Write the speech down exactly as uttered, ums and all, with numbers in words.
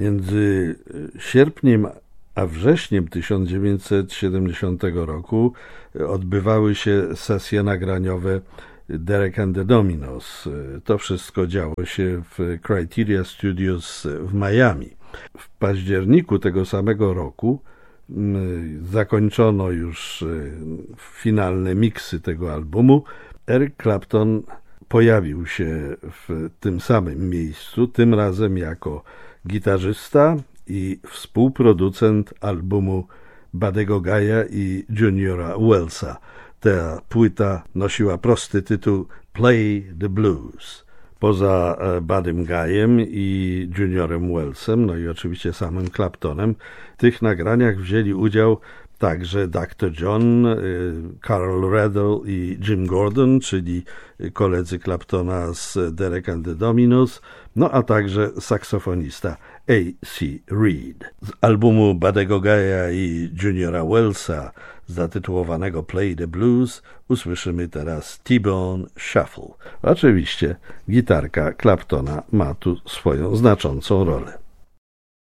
Między sierpniem a wrześniem tysiąc dziewięćset siedemdziesiątego roku odbywały się sesje nagraniowe Derek and the Dominos. To wszystko działo się w Criteria Studios w Miami. W październiku tego samego roku zakończono już finalne miksy tego albumu. Eric Clapton pojawił się w tym samym miejscu, tym razem jako gitarzysta i współproducent albumu Buddego Guy'a i Juniora Wellsa. Ta płyta nosiła prosty tytuł Play the Blues. Poza Buddym Guy'em i Juniorem Wellsem, no i oczywiście samym Claptonem, w tych nagraniach wzięli udział także doktor John, Carl Reddell i Jim Gordon, czyli koledzy Claptona z Derek and the Dominos, no a także saksofonista A C Reed. Z albumu Buddego Guy'a i Juniora Wellsa zatytułowanego Play the Blues usłyszymy teraz T-Bone Shuffle. Oczywiście gitarka Claptona ma tu swoją znaczącą rolę.